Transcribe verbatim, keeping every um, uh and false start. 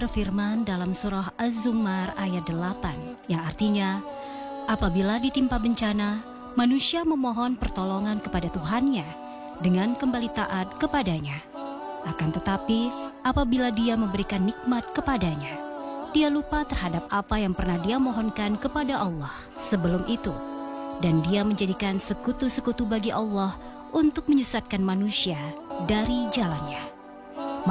berfirman dalam surah Az-Zumar ayat delapan, yang artinya, apabila ditimpa bencana, manusia memohon pertolongan kepada Tuhannya dengan kembali taat kepadanya. Akan tetapi, apabila dia memberikan nikmat kepadanya, dia lupa terhadap apa yang pernah dia mohonkan kepada Allah sebelum itu, dan dia menjadikan sekutu-sekutu bagi Allah untuk menyesatkan manusia dari jalannya.